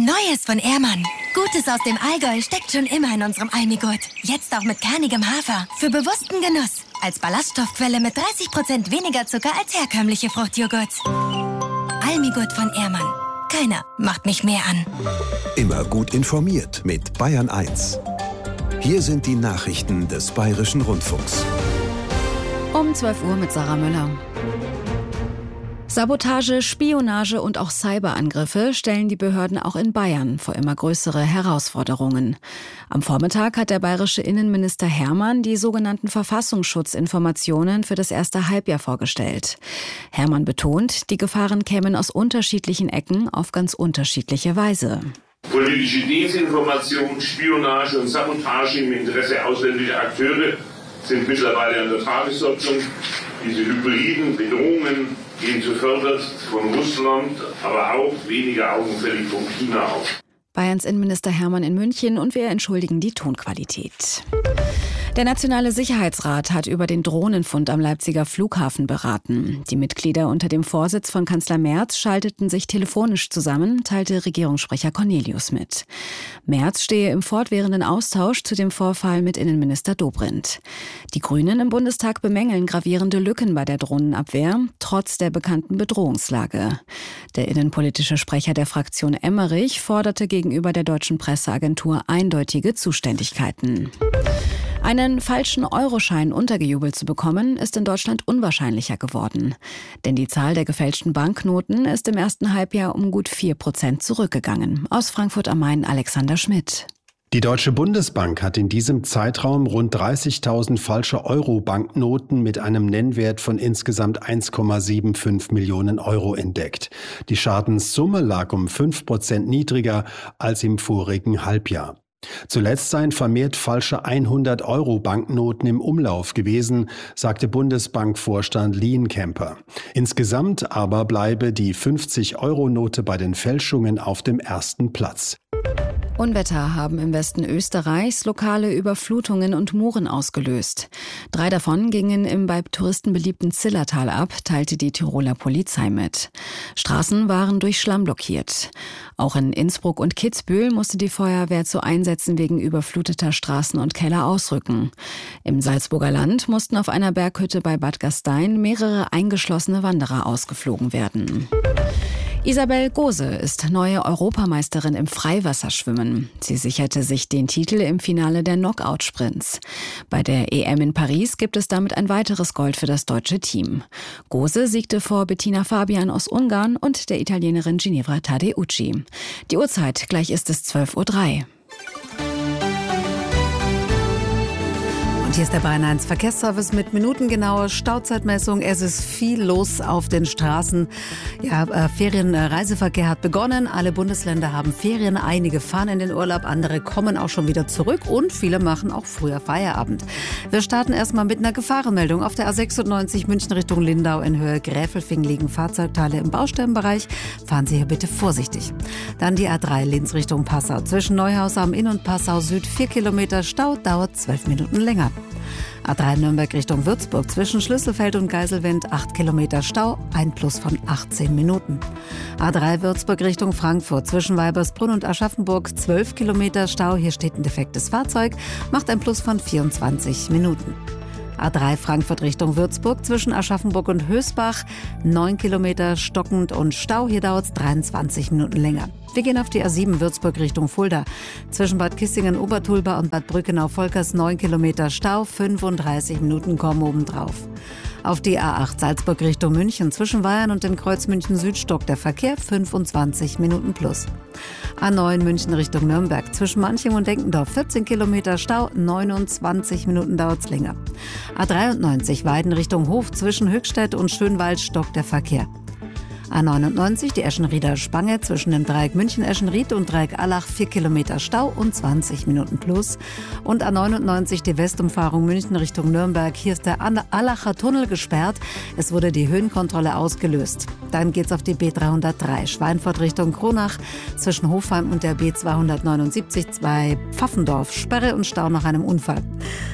Neues von Ehrmann. Gutes aus dem Allgäu steckt schon immer in unserem Almigurt. Jetzt auch mit kernigem Hafer. Für bewussten Genuss. Als Ballaststoffquelle mit 30% weniger Zucker als herkömmliche Fruchtjoghurts. Almigurt von Ehrmann. Keiner macht mich mehr an. Immer gut informiert mit Bayern 1. Hier sind die Nachrichten des Bayerischen Rundfunks. Um 12 Uhr mit Sarah Müller. Sabotage, Spionage und auch Cyberangriffe stellen die Behörden auch in Bayern vor immer größere Herausforderungen. Am Vormittag hat der bayerische Innenminister Hermann die sogenannten Verfassungsschutzinformationen für das erste Halbjahr vorgestellt. Hermann betont, die Gefahren kämen aus unterschiedlichen Ecken auf ganz unterschiedliche Weise. Politische Desinformation, Spionage und Sabotage im Interesse ausländischer Akteure sind mittlerweile an der Tagesordnung. Diese hybriden Bedrohungen gehen gefördert von Russland, aber auch weniger augenfällig von China auf. Bayerns Innenminister Hermann in München und wir entschuldigen die Tonqualität. Der Nationale Sicherheitsrat hat über den Drohnenfund am Leipziger Flughafen beraten. Die Mitglieder unter dem Vorsitz von Kanzler Merz schalteten sich telefonisch zusammen, teilte Regierungssprecher Cornelius mit. Merz stehe im fortwährenden Austausch zu dem Vorfall mit Innenminister Dobrindt. Die Grünen im Bundestag bemängeln gravierende Lücken bei der Drohnenabwehr, trotz der bekannten Bedrohungslage. Der innenpolitische Sprecher der Fraktion Emmerich forderte gegenüber der deutschen Presseagentur eindeutige Zuständigkeiten. Einen falschen Euroschein untergejubelt zu bekommen, ist in Deutschland unwahrscheinlicher geworden. Denn die Zahl der gefälschten Banknoten ist im ersten Halbjahr um gut 4% zurückgegangen. Aus Frankfurt am Main Alexander Schmidt. Die Deutsche Bundesbank hat in diesem Zeitraum rund 30.000 falsche Euro-Banknoten mit einem Nennwert von insgesamt 1,75 Millionen Euro entdeckt. Die Schadenssumme lag um 5% niedriger als im vorigen Halbjahr. Zuletzt seien vermehrt falsche 100-Euro-Banknoten im Umlauf gewesen, sagte Bundesbankvorstand Lienkemper. Insgesamt aber bleibe die 50-Euro-Note bei den Fälschungen auf dem ersten Platz. Unwetter haben im Westen Österreichs lokale Überflutungen und Muren ausgelöst. 3 davon gingen im bei Touristen beliebten Zillertal ab, teilte die Tiroler Polizei mit. Straßen waren durch Schlamm blockiert. Auch in Innsbruck und Kitzbühel musste die Feuerwehr zu Einsätzen wegen überfluteter Straßen und Keller ausrücken. Im Salzburger Land mussten auf einer Berghütte bei Bad Gastein mehrere eingeschlossene Wanderer ausgeflogen werden. Isabel Gose ist neue Europameisterin im Freiwasserschwimmen. Sie sicherte sich den Titel im Finale der Knockout-Sprints. Bei der EM in Paris gibt es damit ein weiteres Gold für das deutsche Team. Gose siegte vor Bettina Fabian aus Ungarn und der Italienerin Ginevra Tadeucci. Die Uhrzeit, gleich ist es 12:03 Uhr. Hier ist der Bayern 1 Verkehrsservice mit minutengenauer Stauzeitmessung. Es ist viel los auf den Straßen. Ja, Reiseverkehr hat begonnen. Alle Bundesländer haben Ferien. Einige fahren in den Urlaub, andere kommen auch schon wieder zurück und viele machen auch früher Feierabend. Wir starten erstmal mit einer Gefahrenmeldung. Auf der A96 München Richtung Lindau in Höhe Gräfelfing liegen Fahrzeugteile im Baustellenbereich. Fahren Sie hier bitte vorsichtig. Dann die A3 Linz Richtung Passau. Zwischen Neuhaus am Inn und Passau Süd 4 Kilometer Stau, dauert 12 Minuten länger. A3 Nürnberg Richtung Würzburg zwischen Schlüsselfeld und Geiselwind 8 Kilometer Stau, ein Plus von 18 Minuten. A3 Würzburg Richtung Frankfurt zwischen Weibersbrunn und Aschaffenburg 12 Kilometer Stau, hier steht ein defektes Fahrzeug, macht ein Plus von 24 Minuten. A3 Frankfurt Richtung Würzburg zwischen Aschaffenburg und Hösbach 9 Kilometer stockend und Stau, hier dauert es 23 Minuten länger. Wir gehen auf die A7 Würzburg Richtung Fulda. Zwischen Bad Kissingen-Obertulba und Bad Brückenau-Volkers 9 Kilometer Stau, 35 Minuten kommen obendrauf. Auf die A8 Salzburg Richtung München zwischen Weyern und dem Kreuz München Süd stockt der Verkehr 25 Minuten plus. A9 München Richtung Nürnberg zwischen Manching und Denkendorf 14 Kilometer Stau, 29 Minuten dauert's länger. A93 Weiden Richtung Hof zwischen Höchstädt und Schönwald stockt der Verkehr. A99 die Eschenrieder Spange zwischen dem Dreieck München-Eschenried und Dreieck Allach 4 Kilometer Stau und 20 Minuten plus. Und A99 die Westumfahrung München Richtung Nürnberg. Hier ist der Allacher Tunnel gesperrt. Es wurde die Höhenkontrolle ausgelöst. Dann geht's auf die B303 Schweinfurt Richtung Kronach zwischen Hofheim und der B279 bei Pfaffendorf. Sperre und Stau nach einem Unfall.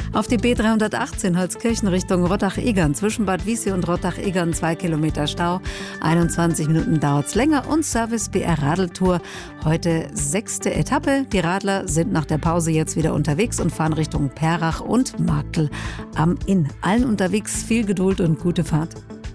Auf die B318 Holzkirchen Richtung Rottach-Egern zwischen Bad Wiessee und Rottach-Egern 2 Kilometer Stau. 21 Minuten dauert's länger und Service BR Radeltour. Heute 6. Etappe. Die Radler sind nach der Pause jetzt wieder unterwegs und fahren Richtung Perrach und Marktl am Inn. Allen unterwegs viel Geduld und gute Fahrt.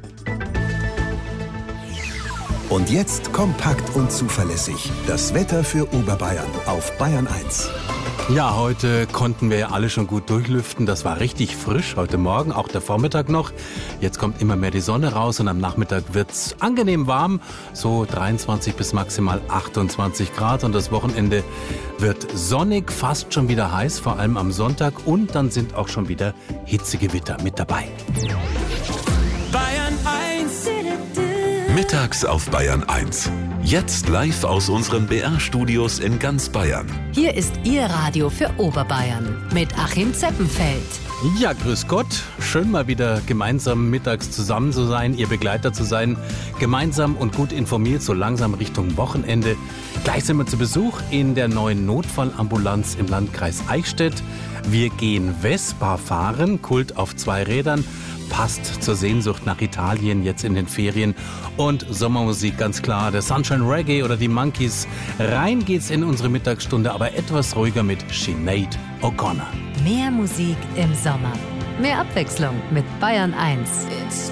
Und jetzt kompakt und zuverlässig. Das Wetter für Oberbayern auf Bayern 1. Ja, heute konnten wir ja alle schon gut durchlüften. Das war richtig frisch heute Morgen, auch der Vormittag noch. Jetzt kommt immer mehr die Sonne raus und am Nachmittag wird's angenehm warm. So 23 bis maximal 28 Grad. Und das Wochenende wird sonnig, fast schon wieder heiß, vor allem am Sonntag. Und dann sind auch schon wieder Hitzegewitter mit dabei. Bayern 1. Mittags auf Bayern 1. Jetzt live aus unseren BR-Studios in ganz Bayern. Hier ist Ihr Radio für Oberbayern mit Achim Zeppenfeld. Ja, grüß Gott. Schön mal wieder gemeinsam mittags zusammen zu sein, Ihr Begleiter zu sein. Gemeinsam und gut informiert, so langsam Richtung Wochenende. Gleich sind wir zu Besuch in der neuen Notfallambulanz im Landkreis Eichstätt. Wir gehen Vespa fahren, Kult auf 2 Rädern. Passt zur Sehnsucht nach Italien jetzt in den Ferien. Und Sommermusik, ganz klar, der Sunshine Reggae oder die Monkeys. Rein geht's in unsere Mittagsstunde, aber etwas ruhiger mit Sinead O'Connor. Mehr Musik im Sommer. Mehr Abwechslung mit Bayern 1.